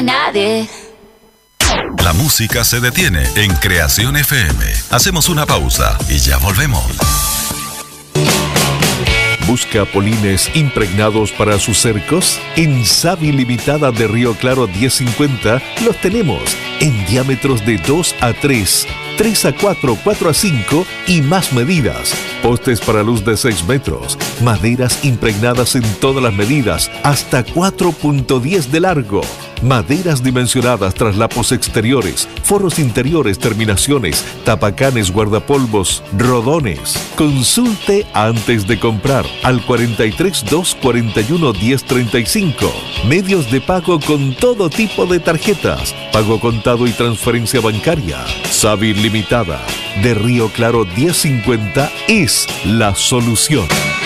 Nadie. La música se detiene en Creación FM. Hacemos una pausa y ya volvemos. ¿Busca polines impregnados para sus cercos? En Savi Limitada de Río Claro 1050 los tenemos en diámetros de 2 a 3, 3 a 4, 4 a 5 y más medidas. Postes para luz de 6 metros, maderas impregnadas en todas las medidas, hasta 4.10 de largo. Maderas dimensionadas, traslapos exteriores, forros interiores, terminaciones, tapacanes, guardapolvos, rodones. Consulte antes de comprar al 43 241 1035. Medios de pago con todo tipo de tarjetas, pago contado y transferencia bancaria. Savi Limitada de Río Claro 1050 es la solución.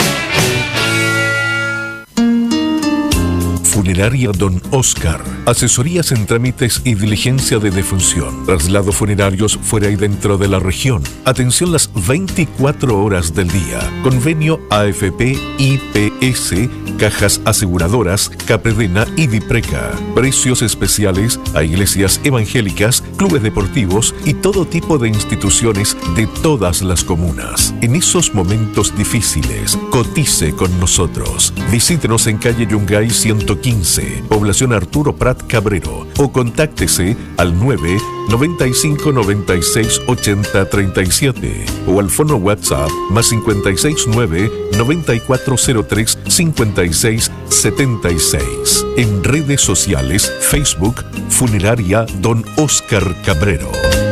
Funeraria Don Oscar. Asesorías en trámites y diligencia de defunción. Traslados funerarios fuera y dentro de la región. Atención las 24 horas del día. Convenio AFP, IPS, Cajas Aseguradoras, Capredena y Dipreca. Precios especiales a iglesias evangélicas, clubes deportivos y todo tipo de instituciones de todas las comunas. En esos momentos difíciles, cotice con nosotros. Visítenos en calle Yungay 115, población Arturo Prat Cabrero, o contáctese al 9 95 96 80 37 o al fono WhatsApp más 56 9 9403 56 76. En redes sociales, Facebook, Funeraria Don Oscar Cabrero.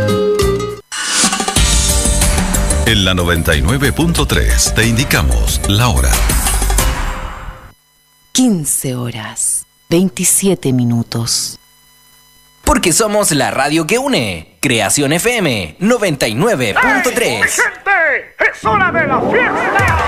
En la 99.3 te indicamos la hora. 15 horas, 27 minutos. Porque somos la radio que une. Creación FM 99.3. ¡Hey, gente! ¡Es hora de la fiesta!